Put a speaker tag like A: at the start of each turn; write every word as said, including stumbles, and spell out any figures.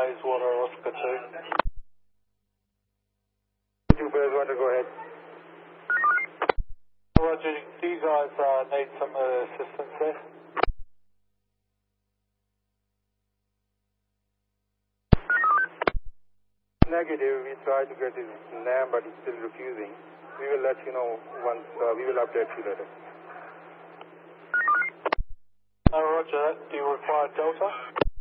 A: Bayswater, Oscar two.
B: two Bayswater, go ahead.
A: Roger, do you guys uh, need some uh, assistance there?
B: Negative, we tried to get his name but he's still refusing. We will let you know once, uh, we will update you later.
A: Uh, roger that. Do you require Delta?